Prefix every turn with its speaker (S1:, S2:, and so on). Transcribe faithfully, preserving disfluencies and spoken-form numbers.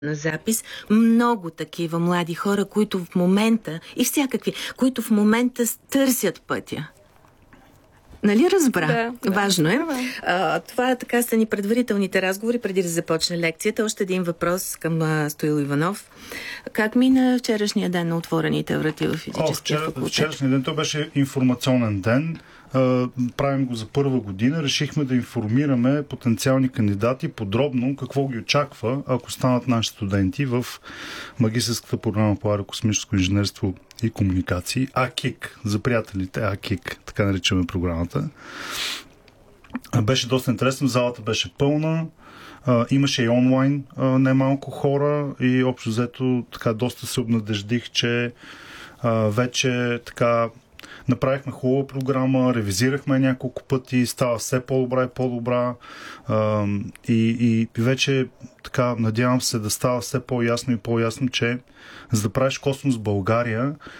S1: на запис, много такива млади хора, които в момента, и всякакви, които в момента търсят пътя. Нали разбра?
S2: Да, да.
S1: Важно е. А, това така са ни предварителните разговори, преди да започне лекцията. Още един въпрос към а, Стоил Иванов. Как мина вчерашния ден на отворените врати в физическия
S3: О,
S1: факултет?
S3: Вчерашния ден, то беше информационен ден. А, правим го за първа година. Решихме да информираме потенциални кандидати подробно какво ги очаква, ако станат наши студенти в магистърската програма по аерокосмическо инженерство и комуникации. АКИК, за приятелите, АКИК, така наричаме програмата. Беше доста интересно, залата беше пълна, а, имаше и онлайн а, немалко хора и общо взето така доста се обнадеждих, че а, вече така направихме хубава програма, ревизирахме няколко пъти, става все по-добра и по-добра а, и, и вече така надявам се да става все по-ясно и по-ясно, че за да правиш Космос в България,